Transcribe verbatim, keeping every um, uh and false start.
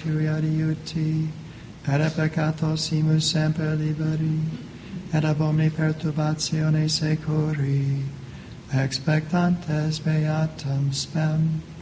tui adiuti, et a peccatosimus semper liberi, et ab omni perturbatione securi, expectantes beatum spem.